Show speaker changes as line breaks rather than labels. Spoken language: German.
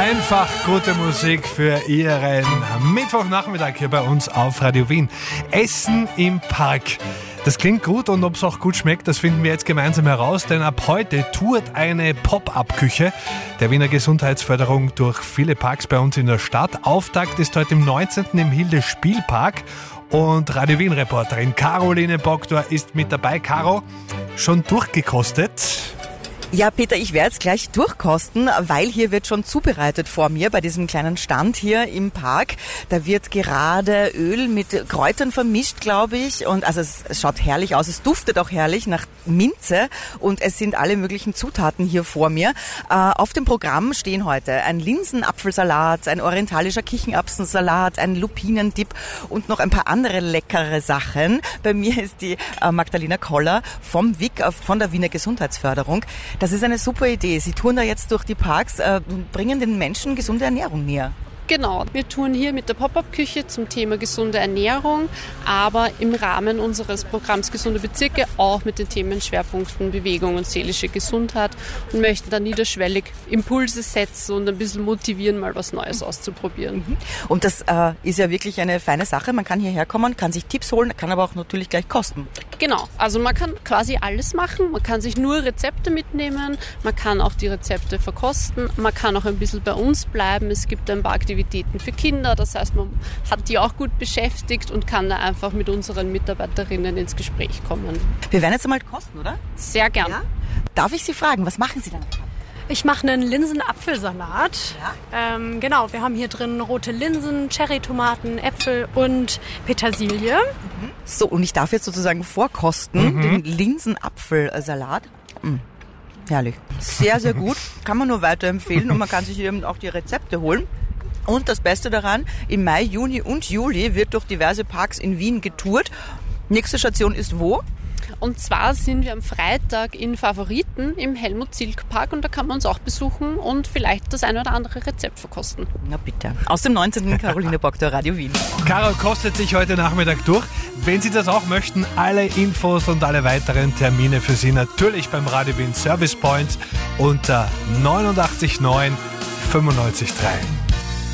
Einfach gute Musik für Ihren Mittwochnachmittag hier bei uns auf Radio Wien. Essen im Park. Das klingt gut und ob es auch gut schmeckt, das finden wir jetzt gemeinsam heraus, denn ab heute tourt eine Pop-Up-Küche der Wiener Gesundheitsförderung durch viele Parks bei uns in der Stadt. Auftakt ist heute am 19. im Hilde Spielpark und Radio Wien-Reporterin Caroline Bogdor ist mit dabei. Caro, schon durchgekostet?
Ja, Peter, ich werde jetzt gleich durchkosten, weil hier wird schon zubereitet vor mir bei diesem kleinen Stand hier im Park. Da wird gerade Öl mit Kräutern vermischt, glaube ich. Und also es schaut herrlich aus. Es duftet auch herrlich nach Minze und es sind alle möglichen Zutaten hier vor mir. Auf dem Programm stehen heute ein Linsenapfelsalat, ein orientalischer Kichererbsensalat, ein Lupinendip und noch ein paar andere leckere Sachen. Bei mir ist die Magdalena Koller vom WIC, von der Wiener Gesundheitsförderung. Das ist eine super Idee. Sie touren da jetzt durch die Parks und bringen den Menschen gesunde Ernährung näher.
Genau, wir touren hier mit der Pop-Up-Küche zum Thema gesunde Ernährung, aber im Rahmen unseres Programms Gesunde Bezirke auch mit den Themenschwerpunkten Bewegung und seelische Gesundheit und möchten da niederschwellig Impulse setzen und ein bisschen motivieren, mal was Neues auszuprobieren.
Und das ist ja wirklich eine feine Sache. Man kann hierher kommen, kann sich Tipps holen, kann aber auch natürlich gleich kosten.
Genau, also man kann quasi alles machen. Man kann sich nur Rezepte mitnehmen, man kann auch die Rezepte verkosten, man kann auch ein bisschen bei uns bleiben. Es gibt ein paar Aktivitäten für Kinder, das heißt, man hat die auch gut beschäftigt und kann da einfach mit unseren Mitarbeiterinnen ins Gespräch kommen.
Wir werden jetzt einmal kosten, oder?
Sehr gern. Ja?
Darf ich Sie fragen, was machen Sie dann?
Ich mache einen Linsenapfelsalat. Ja? Genau, wir haben hier drin rote Linsen, Cherrytomaten, Äpfel und Petersilie.
So, und ich darf jetzt sozusagen vorkosten, den Linsenapfelsalat. Herrlich. Sehr, sehr gut. Kann man nur weiterempfehlen und man kann sich eben auch die Rezepte holen. Und das Beste daran, im Mai, Juni und Juli wird durch diverse Parks in Wien getourt. Nächste Station ist wo?
Und zwar sind wir am Freitag in Favoriten im Helmut-Zilk-Park und da kann man uns auch besuchen und vielleicht das ein oder andere Rezept verkosten.
Na bitte. Aus dem 19. Caroline Bogdor, Radio Wien.
Caro kostet sich heute Nachmittag durch. Wenn Sie das auch möchten, alle Infos und alle weiteren Termine für Sie natürlich beim Radio Wien Service Point unter 89 9 95 3.